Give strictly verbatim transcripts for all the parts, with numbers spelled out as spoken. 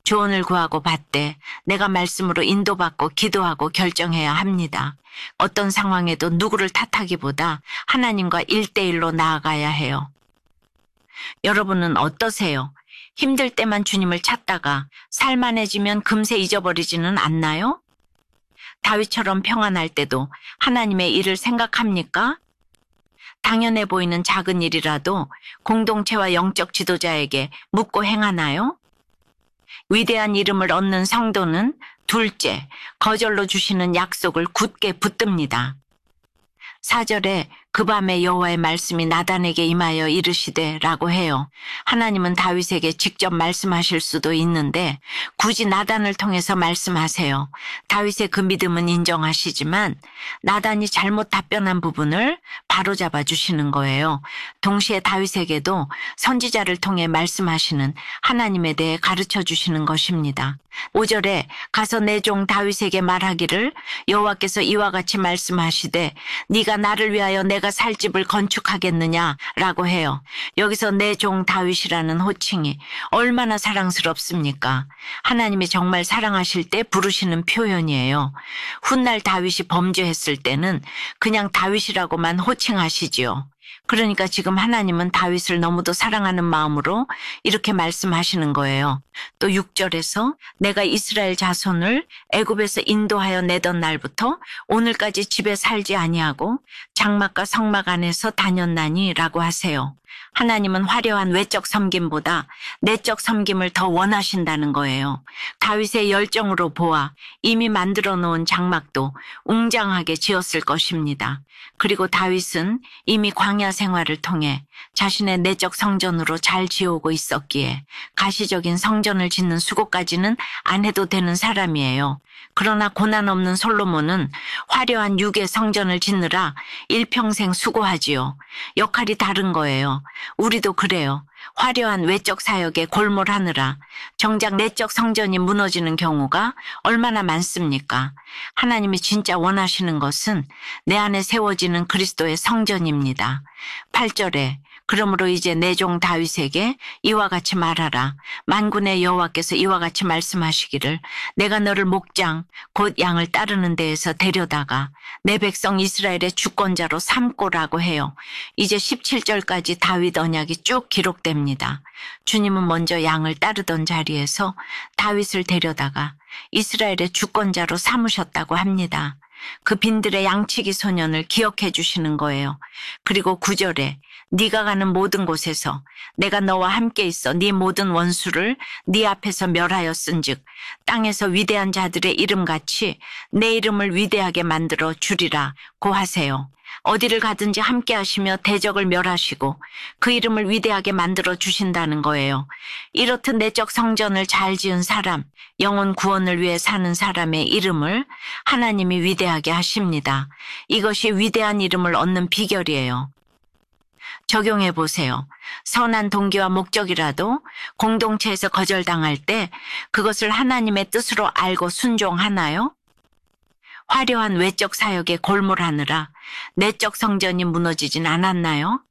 조언을 구하고 받되 내가 말씀으로 인도받고 기도하고 결정해야 합니다. 어떤 상황에도 누구를 탓하기보다 하나님과 일대일로 나아가야 해요. 여러분은 어떠세요? 힘들 때만 주님을 찾다가 살만해지면 금세 잊어버리지는 않나요? 다윗처럼 평안할 때도 하나님의 일을 생각합니까? 당연해 보이는 작은 일이라도 공동체와 영적 지도자에게 묻고 행하나요? 위대한 이름을 얻는 성도는 둘째, 거절로 주시는 약속을 굳게 붙듭니다. 사 절에 그 밤에 여호와의 말씀이 나단에게 임하여 이르시되 라고 해요. 하나님은 다윗에게 직접 말씀하실 수도 있는데 굳이 나단을 통해서 말씀하세요. 다윗의 그 믿음은 인정하시지만 나단이 잘못 답변한 부분을 바로잡아 주시는 거예요. 동시에 다윗에게도 선지자를 통해 말씀하시는 하나님에 대해 가르쳐 주시는 것입니다. 오 절에 가서 내 종 다윗에게 말하기를 여호와께서 이와 같이 말씀하시되 네가 나를 위하여 내가 살 집을 건축하겠느냐라고 해요. 여기서 내 종 다윗이라는 호칭이 얼마나 사랑스럽습니까? 하나님이 정말 사랑하실 때 부르시는 표현이에요. 훗날 다윗이 범죄했을 때는 그냥 다윗이라고만 호칭하시지요. 그러니까 지금 하나님은 다윗을 너무도 사랑하는 마음으로 이렇게 말씀하시는 거예요. 또 육 절에서 내가 이스라엘 자손을 애굽에서 인도하여 내던 날부터 오늘까지 집에 살지 아니하고 장막과 성막 안에서 다녔나니 라고 하세요. 하나님은 화려한 외적 섬김보다 내적 섬김을 더 원하신다는 거예요. 다윗의 열정으로 보아 이미 만들어 놓은 장막도 웅장하게 지었을 것입니다. 그리고 다윗은 이미 광야 생활을 통해 자신의 내적 성전으로 잘 지어오고 있었기에 가시적인 성전을 짓는 수고까지는 안 해도 되는 사람이에요. 그러나 고난 없는 솔로몬은 화려한 육의 성전을 짓느라 일평생 수고하지요. 역할이 다른 거예요. 우리도 그래요. 화려한 외적 사역에 골몰하느라 정작 내적 성전이 무너지는 경우가 얼마나 많습니까? 하나님이 진짜 원하시는 것은 내 안에 세워지는 그리스도의 성전입니다. 팔 절에 그러므로 이제 내 종 다윗에게 이와 같이 말하라. 만군의 여호와께서 이와 같이 말씀하시기를 내가 너를 목장 곧 양을 따르는 데에서 데려다가 내 백성 이스라엘의 주권자로 삼고라고 해요. 이제 십칠 절까지 다윗 언약이 쭉 기록됩니다. 주님은 먼저 양을 따르던 자리에서 다윗을 데려다가 이스라엘의 주권자로 삼으셨다고 합니다. 그 빈들의 양치기 소년을 기억해 주시는 거예요. 그리고 구 절에 네가 가는 모든 곳에서 내가 너와 함께 있어 네 모든 원수를 네 앞에서 멸하였은즉 땅에서 위대한 자들의 이름같이 내 이름을 위대하게 만들어 주리라 고 하세요. 어디를 가든지 함께 하시며 대적을 멸하시고 그 이름을 위대하게 만들어 주신다는 거예요. 이렇듯 내적 성전을 잘 지은 사람, 영혼 구원을 위해 사는 사람의 이름을 하나님이 위대하게 하십니다. 이것이 위대한 이름을 얻는 비결이에요. 적용해 보세요. 선한 동기와 목적이라도 공동체에서 거절당할 때 그것을 하나님의 뜻으로 알고 순종하나요? 화려한 외적 사역에 골몰하느라 내적 성전이 무너지진 않았나요?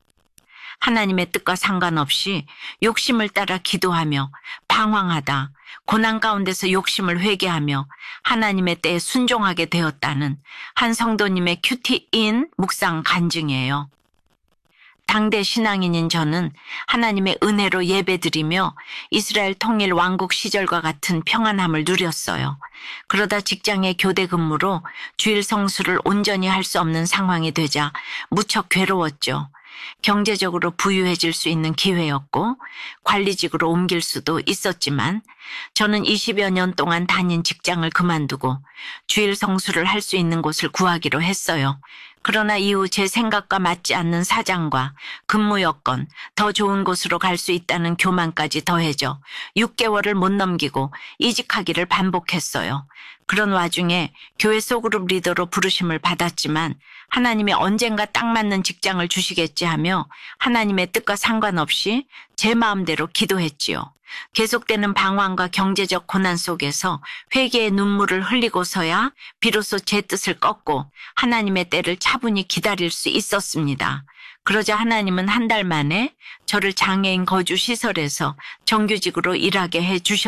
하나님의 뜻과 상관없이 욕심을 따라 기도하며 방황하다 고난 가운데서 욕심을 회개하며 하나님의 때에 순종하게 되었다는 한 성도님의 큐티인 묵상 간증이에요. 당대 신앙인인 저는 하나님의 은혜로 예배드리며 이스라엘 통일 왕국 시절과 같은 평안함을 누렸어요. 그러다 직장의 교대 근무로 주일 성수를 온전히 할 수 없는 상황이 되자 무척 괴로웠죠. 경제적으로 부유해질 수 있는 기회였고 관리직으로 옮길 수도 있었지만 저는 이십여 년 동안 다닌 직장을 그만두고 주일 성수를 할 수 있는 곳을 구하기로 했어요. 그러나 이후 제 생각과 맞지 않는 사장과 근무 여건, 더 좋은 곳으로 갈 수 있다는 교만까지 더해져 육 개월을 못 넘기고 이직하기를 반복했어요. 그런 와중에 교회 소그룹 리더로 부르심을 받았지만 하나님이 언젠가 딱 맞는 직장을 주시겠지 하며 하나님의 뜻과 상관없이 제 마음대로 기도했지요. 계속되는 방황과 경제적 고난 속에서 회개의 눈물을 흘리고서야 비로소 제 뜻을 꺾고 하나님의 때를 차분히 기다릴 수 있었습니다. 그러자 하나님은 한 달 만에 저를 장애인 거주 시설에서 정규직으로 일하게 해주셨습니다.